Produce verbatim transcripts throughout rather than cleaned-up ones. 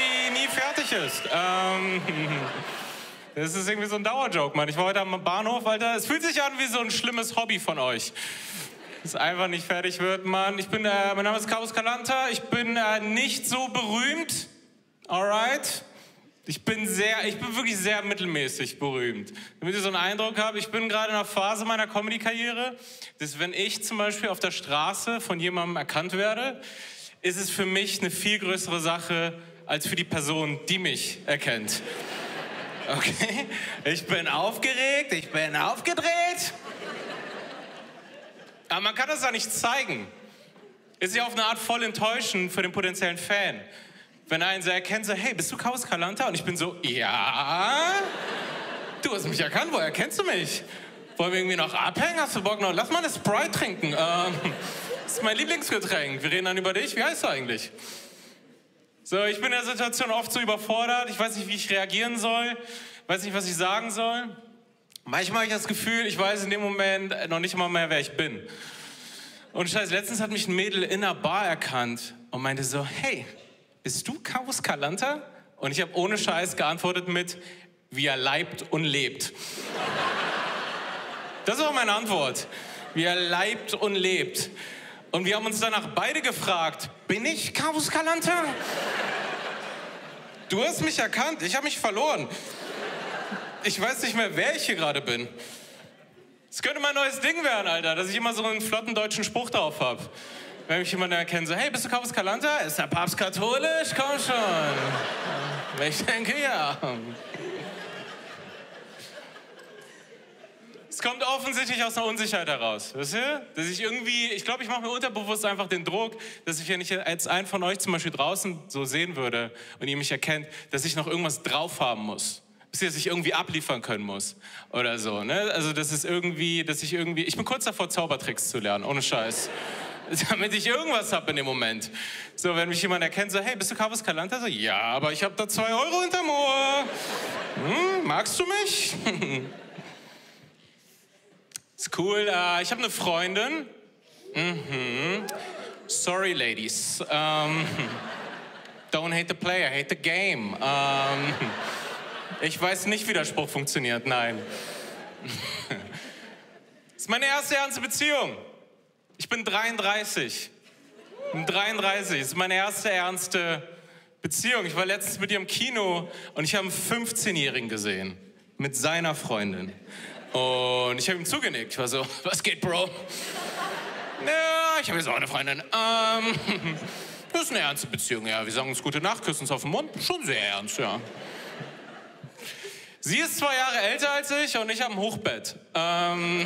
die nie fertig ist. Ähm, das ist irgendwie so ein Dauerjoke, Mann. Ich war heute am Bahnhof, Alter. Es fühlt sich an wie so ein schlimmes Hobby von euch. Das einfach nicht fertig wird, Mann. Ich bin, äh, mein Name ist Carlos Calanta. Ich bin äh, nicht so berühmt. Alright? Ich bin sehr, ich bin wirklich sehr mittelmäßig berühmt. Damit ihr so einen Eindruck habt, ich bin gerade in einer Phase meiner Comedy-Karriere, dass wenn ich zum Beispiel auf der Straße von jemandem erkannt werde, ist es für mich eine viel größere Sache als für die Person, die mich erkennt. Okay? Ich bin aufgeregt, ich bin aufgedreht. Aber man kann das ja nicht zeigen. Ist ja auf eine Art voll enttäuschend für den potenziellen Fan. Wenn einen so erkennt, so, hey, bist du Carlos Calanta? Und ich bin so, ja. Du hast mich erkannt, woher kennst du mich? Wollen wir irgendwie noch abhängen? Hast du Bock noch? Lass mal eine Sprite trinken. Ähm, das ist mein Lieblingsgetränk. Wir reden dann über dich. Wie heißt du eigentlich? So, ich bin in der Situation oft so überfordert. Ich weiß nicht, wie ich reagieren soll. Weiß nicht, was ich sagen soll. Manchmal habe ich das Gefühl, ich weiß in dem Moment noch nicht mal mehr, wer ich bin. Und scheiße, letztens hat mich ein Mädel in einer Bar erkannt und meinte so, hey, bist du Carlos Calanta? Und ich habe ohne Scheiß geantwortet mit, wie er leibt und lebt. Das war meine Antwort. Wie er leibt und lebt. Und wir haben uns danach beide gefragt, bin ich Carlos Calanta? Du hast mich erkannt, ich habe mich verloren. Ich weiß nicht mehr, wer ich hier gerade bin. Es könnte mein neues Ding werden, Alter, dass ich immer so einen flotten deutschen Spruch drauf habe. Wenn mich jemand erkennt, so, hey, bist du Carlos Calanta? Ist der Papst katholisch? Komm schon. Ich denke, ja. Es kommt offensichtlich aus einer Unsicherheit heraus, wisst ihr? Dass ich irgendwie, ich glaube, ich mache mir unterbewusst einfach den Druck, dass ich, wenn ich jetzt einen von euch zum Beispiel draußen so sehen würde und ihr mich erkennt, dass ich noch irgendwas drauf haben muss. Bis dass ich irgendwie abliefern können muss oder so, ne? Also das ist irgendwie, dass ich irgendwie, ich bin kurz davor, Zaubertricks zu lernen, ohne Scheiß. Damit ich irgendwas habe in dem Moment. So, wenn mich jemand erkennt, so, hey, bist du Carlos Calanta? So, ja, aber ich habe da zwei Euro hinterm Ohr. Hm, magst du mich? Ist cool. Äh, ich habe eine Freundin. Mhm. Sorry, ladies. Um, don't hate the player, hate the game. Um, ich weiß nicht, wie der Spruch funktioniert, nein. Das ist meine erste ernste Beziehung. Ich bin dreiunddreißig. Ich bin dreiunddreißig. Das ist meine erste ernste Beziehung. Ich war letztens mit ihr im Kino und ich habe einen fünfzehnjährigen gesehen. Mit seiner Freundin. Und ich habe ihm zugenickt. Ich war so, was geht, Bro? Ja, ich habe jetzt auch eine Freundin. Ähm, das ist eine ernste Beziehung, ja. Wir sagen uns gute Nacht, küssen uns auf den Mund. Schon sehr ernst, ja. Sie ist zwei Jahre älter als ich und ich habe ein Hochbett. Ähm...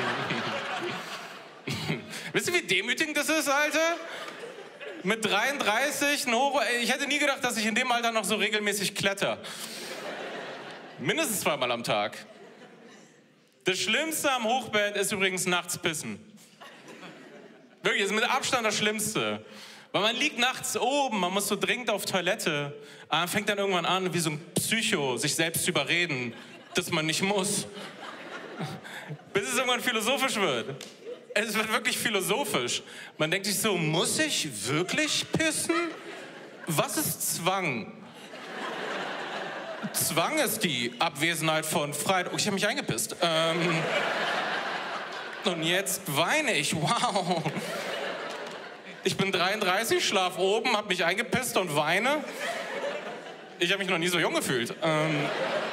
Wisst ihr, wie demütigend das ist, Alter? Mit dreiunddreißig, ein Hoch... Ich hätte nie gedacht, dass ich in dem Alter noch so regelmäßig kletter. Mindestens zweimal am Tag. Das Schlimmste am Hochbett ist übrigens nachts pissen. Wirklich, das ist mit Abstand das Schlimmste. Weil man liegt nachts oben, man muss so dringend auf Toilette. Aber man fängt dann irgendwann an, wie so ein Psycho, sich selbst zu überreden, dass man nicht muss. Bis es irgendwann philosophisch wird. Es wird wirklich philosophisch. Man denkt sich so, muss ich wirklich pissen? Was ist Zwang? Zwang ist die Abwesenheit von Freiheit. Oh, ich habe mich eingepisst. Ähm, und jetzt weine ich. Wow. Ich bin dreiunddreißig, schlaf oben, habe mich eingepisst und weine. Ich habe mich noch nie so jung gefühlt. Ähm,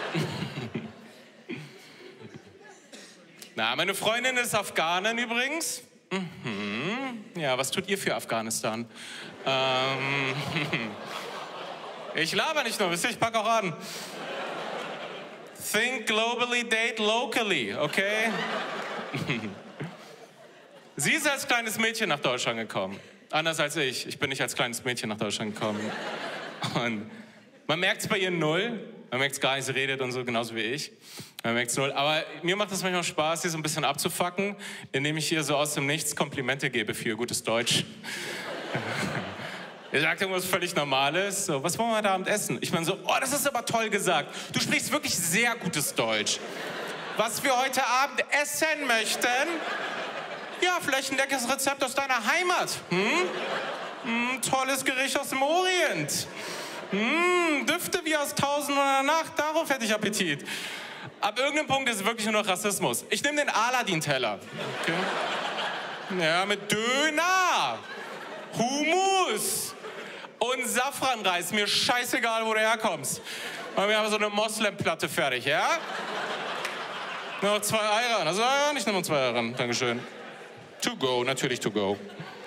Na, meine Freundin ist Afghanin übrigens. Mhm. Ja, was tut ihr für Afghanistan? Ähm, ich laber nicht nur, wisst ihr, ich pack auch an. Think globally, date locally, okay? Sie ist als kleines Mädchen nach Deutschland gekommen. Anders als ich. Ich bin nicht als kleines Mädchen nach Deutschland gekommen. Und man merkt es bei ihr null. Man merkt es gar nicht, sie redet und so, genauso wie ich. Man merkt es null. Aber mir macht es manchmal Spaß, hier so ein bisschen abzufacken, indem ich hier so aus dem Nichts Komplimente gebe für ihr gutes Deutsch. Ihr sagt irgendwas völlig Normales. So, was wollen wir heute Abend essen? Ich meine so, oh, das ist aber toll gesagt. Du sprichst wirklich sehr gutes Deutsch. Was wir heute Abend essen möchten? Ja, vielleicht ein leckeres Rezept aus deiner Heimat. Hm? Hm, tolles Gericht aus dem Orient. Mmh, Düfte wie aus Tausend und einer Nacht, darauf hätte ich Appetit. Ab irgendeinem Punkt ist es wirklich nur noch Rassismus. Ich nehme den Aladdin-Teller. Okay. Ja, mit Döner, Hummus und Safranreis. Mir scheißegal, wo du herkommst. Und wir haben so eine Moslem-Platte fertig, ja? Nur noch zwei Eier ran. Also, ja, nicht nur noch zwei Eier ran. Dankeschön. To go, natürlich to go.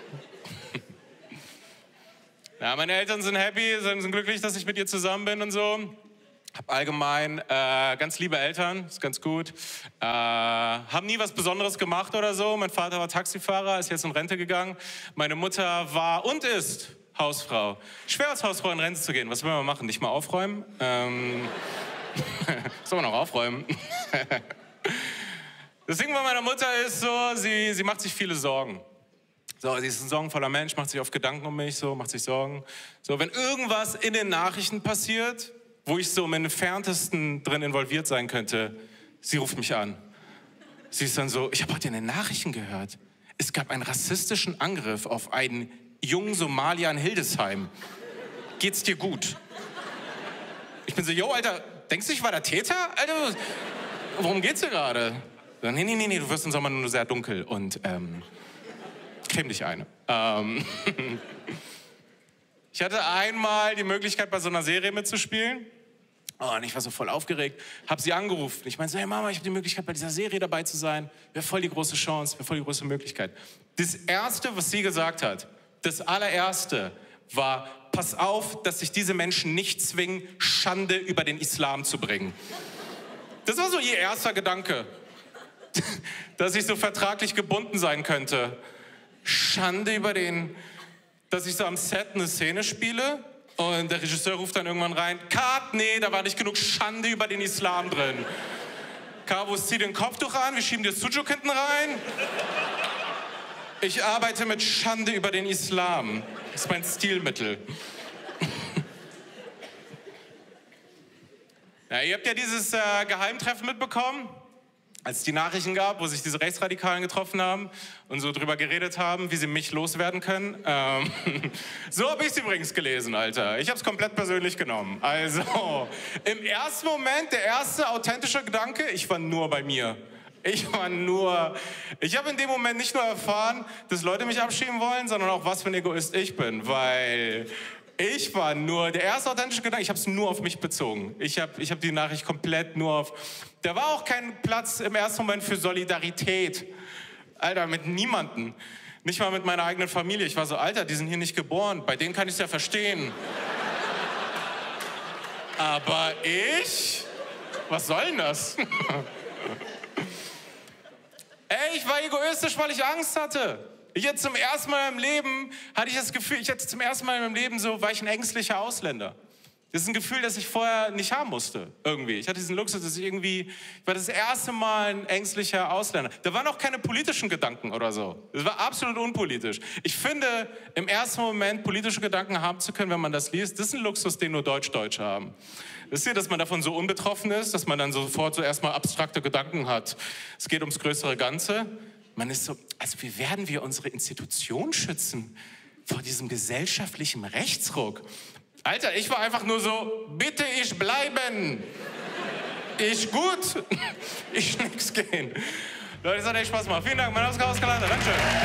Ja, meine Eltern sind happy, sind, sind glücklich, dass ich mit ihr zusammen bin und so. Hab allgemein äh, ganz liebe Eltern, ist ganz gut. Äh, haben nie was Besonderes gemacht oder so. Mein Vater war Taxifahrer, ist jetzt in Rente gegangen. Meine Mutter war und ist Hausfrau. Schwer als Hausfrau in Rente zu gehen. Was will man machen? Nicht mal aufräumen? Ähm, soll man auch aufräumen? Das Ding bei meiner Mutter ist so, sie, sie macht sich viele Sorgen. So, sie ist ein sorgenvoller Mensch, macht sich oft Gedanken um mich, so, macht sich Sorgen. So, wenn irgendwas in den Nachrichten passiert, wo ich so im Entferntesten drin involviert sein könnte, sie ruft mich an. Sie ist dann so, ich habe heute in den Nachrichten gehört, es gab einen rassistischen Angriff auf einen jungen Somalier in Hildesheim. Geht's dir gut? Ich bin so, yo, Alter, denkst du, ich war der Täter? Alter, worum geht's dir gerade? So, nee, nee, nee, nee, du wirst im Sommer nur sehr dunkel und ähm, creme dich ein. Ähm, ich hatte einmal die Möglichkeit, bei so einer Serie mitzuspielen. Oh, und ich war so voll aufgeregt, hab sie angerufen. Ich meinte so, hey Mama, ich habe die Möglichkeit, bei dieser Serie dabei zu sein. Wäre voll die große Chance, wäre voll die große Möglichkeit. Das Erste, was sie gesagt hat, das allererste, war, pass auf, dass sich diese Menschen nicht zwingen, Schande über den Islam zu bringen. Das war so ihr erster Gedanke, dass ich so vertraglich gebunden sein könnte. Schande über den, dass ich so am Set eine Szene spiele und der Regisseur ruft dann irgendwann rein, Cut, nee, da war nicht genug Schande über den Islam drin. Carvus, zieh den Kopftuch an, wir schieben dir das Sujuk hinten rein. Ich arbeite mit Schande über den Islam. Das ist mein Stilmittel. Ja, ihr habt ja dieses äh, Geheimtreffen mitbekommen, als es die Nachrichten gab, wo sich diese Rechtsradikalen getroffen haben und so drüber geredet haben, wie sie mich loswerden können. Ähm, so habe ich es übrigens gelesen, Alter. Ich habe es komplett persönlich genommen. Also, im ersten Moment, der erste authentische Gedanke, ich war nur bei mir. Ich war nur... Ich habe in dem Moment nicht nur erfahren, dass Leute mich abschieben wollen, sondern auch, was für ein Egoist ich bin, weil... Ich war nur, der erste authentische Gedanke, ich habe es nur auf mich bezogen. Ich habe ich hab die Nachricht komplett nur auf... Da war auch kein Platz im ersten Moment für Solidarität. Alter, mit niemandem. Nicht mal mit meiner eigenen Familie. Ich war so, Alter, die sind hier nicht geboren. Bei denen kann ich es ja verstehen. Aber ich? Was soll denn das? Ey, ich war egoistisch, weil ich Angst hatte. Ich hatte zum ersten Mal im Leben, hatte ich das Gefühl, ich hatte zum ersten Mal in meinem Leben so, war ich ein ängstlicher Ausländer. Das ist ein Gefühl, das ich vorher nicht haben musste, irgendwie. Ich hatte diesen Luxus, dass ich irgendwie, ich war das erste Mal ein ängstlicher Ausländer. Da waren auch keine politischen Gedanken oder so. Das war absolut unpolitisch. Ich finde, im ersten Moment politische Gedanken haben zu können, wenn man das liest, das ist ein Luxus, den nur Deutsch-Deutsche haben. Wisst ihr, dass man davon so unbetroffen ist, dass man dann sofort so erstmal abstrakte Gedanken hat. Es geht ums größere Ganze. Man ist so, also wie werden wir unsere Institution schützen vor diesem gesellschaftlichen Rechtsruck? Alter, ich war einfach nur so, bitte ich bleiben. Ich gut, ich nix gehen. Leute, es hat echt Spaß gemacht. Vielen Dank, mein Name ist Chaos Kalender. Dankeschön.